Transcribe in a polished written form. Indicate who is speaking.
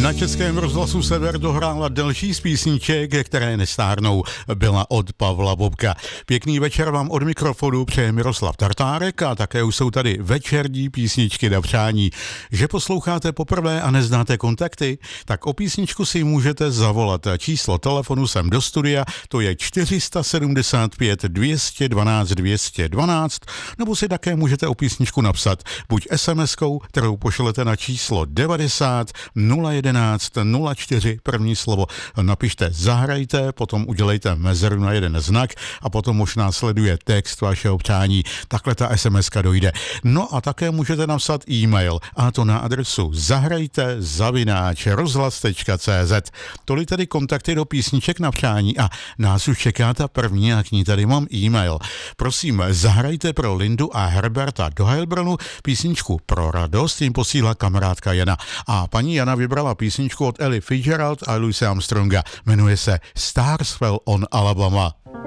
Speaker 1: Na Českém rozhlasu Sever dohrála další z písniček, které nestárnou, byla od Pavla Bobka. Pěkný večer vám od mikrofonu přeje Miroslav Tartárek a také už jsou tady večerní písničky na přání. Že posloucháte poprvé a neznáte kontakty, tak o písničku si můžete zavolat. Číslo telefonu sem do studia, to je 475 212 212, nebo si také můžete o písničku napsat buď SMS-kou, kterou pošlete na číslo 90 011 04, první slovo napište zahrajte, potom udělejte mezeru na jeden znak a potom už následuje text vašeho přání. Takhle ta SMS-ka dojde. No a také můžete napsat e-mail, a to na adresu zahrajte@rozhlas.cz. Tolik tedy kontakty do písniček na přání a nás už čeká ta první a k ní tady mám e-mail. Prosím, zahrajte pro Lindu a Herberta do Heilbronu písničku Pro radost, jim posílá kamarádka Jana. A paní Jana vybrala písničku od Ella Fitzgerald a Louise Armstronga. Jmenuje se Stars Fell on Alabama.